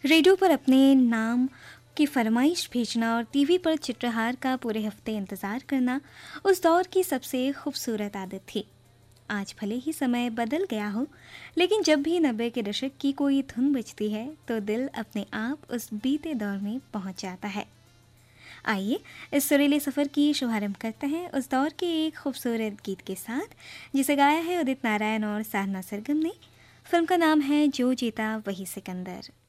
Radio पर अपने नाम की फरमाइश भेजना और टीवी पर चित्रहार का पूरे हफ्ते इंतज़ार करना उस दौर की सबसे खूबसूरत आदत थी। आज भले ही समय बदल गया हो, लेकिन जब भी 90 के दशक की कोई धुन बजती है तो दिल अपने आप उस बीते दौर में पहुंच जाता है। आइए इस सुरीले सफ़र की शुभारंभ करते हैं उस दौर के एक खूबसूरत गीत के साथ, जिसे गाया है उदित नारायण और साधना सरगम ने। फिल्म का नाम है जो जीता वही सिकंदर।